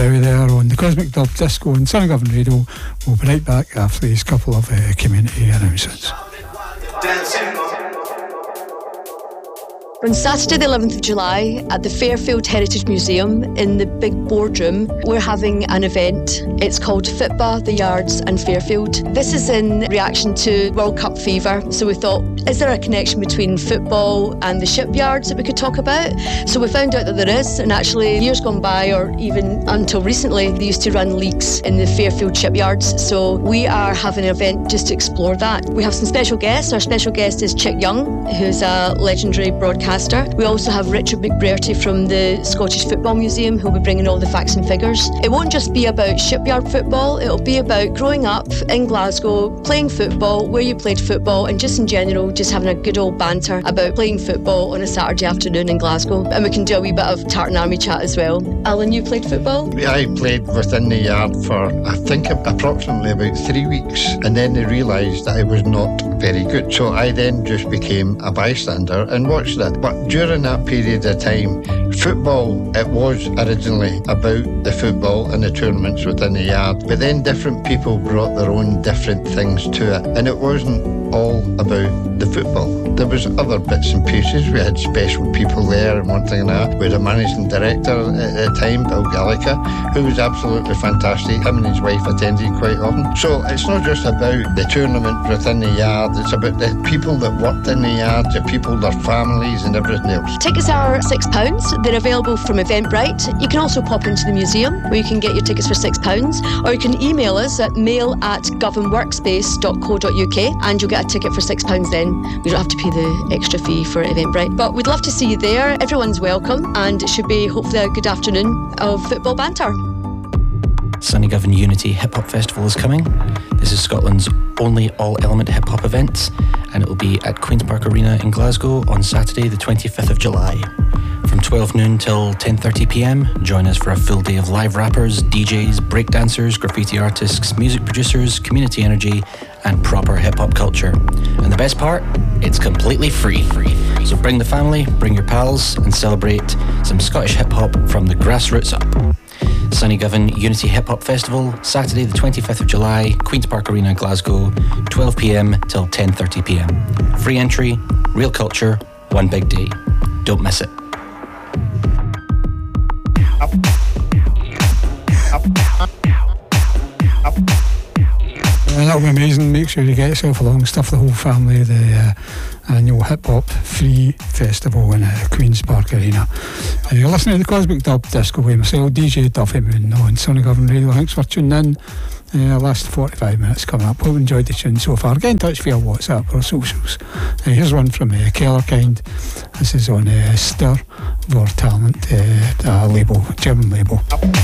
Dowie there on the Cosmic Dub Disco and Sunny Govan Radio. We'll be right back after these couple of community announcements. On Saturday the 11th of July at the Fairfield Heritage Museum in the big boardroom, we're having an event. It's called FITBA, the Yards and Fairfield. This is in reaction to World Cup fever. So we thought, is there a connection between football and the shipyards that we could talk about? So we found out that there is, and actually years gone by, or even until recently, they used to run leaks in the Fairfield shipyards. So we are having an event just to explore that. We have some special guests. Our special guest is Chick Young, who's a legendary broadcaster. We also have Richard McBrearty from the Scottish Football Museum, who'll be bringing all the facts and figures. It won't just be about shipyard football, it'll be about growing up in Glasgow, playing football, where you played football, and just in general, just having a good old banter about playing football on a Saturday afternoon in Glasgow. And we can do a wee bit of Tartan Army chat as well. Alan, you played football? I played within the yard for, I think, approximately about 3 weeks, and then they realised that I was not very good. So I then just became a bystander and watched it. But during that period of time, football, it was originally about the football and the tournaments within the yard. But then different people brought their own different things to it. And it wasn't all about the football. There was other bits and pieces. We had special people there and one thing and that. We had a managing director at the time, Bill Gallica, who was absolutely fantastic. Him and his wife attended quite often. So it's not just about the tournament within the yard, it's about the people that worked in the yard, the people, their families and everything else. Tickets are £6. They're available from Eventbrite. You can also pop into the museum where you can get your tickets for £6, or you can email us at mail@govanworkspace.co.uk and you'll get a ticket for £6 then. You don't have to pay the extra fee for Eventbrite. But we'd love to see you there. Everyone's welcome, and it should be hopefully a good afternoon of football banter. Sunny Govan Unity Hip Hop Festival is coming. This is Scotland's only all-element hip hop event, and it will be at Queen's Park Arena in Glasgow on Saturday the 25th of July. From 12 noon till 10:30 p.m, join us for a full day of live rappers, DJs, breakdancers, graffiti artists, music producers, community energy, and proper hip-hop culture. And the best part? It's completely free. So bring the family, bring your pals, and celebrate some Scottish hip-hop from the grassroots up. Sunny Govan Unity Hip Hop Festival, Saturday the 25th of July, Queen's Park Arena, Glasgow, 12 p.m. till 10:30 p.m. Free entry, real culture, one big day. Don't miss it. That'll be amazing. Make sure you get yourself along, stuff the whole family, the annual Hip Hop Free Festival in Queen's Park Arena. You're listening to the Cosmic Dub Disco with myself, DJ Duffy Moon, on Sunny Govan Radio. Thanks for tuning in. Last 45 minutes coming up. Hope you enjoyed the tune so far. Get in touch via WhatsApp or socials. Here's one from Kellerkind. This is on Stir Vor Talent, label, German label.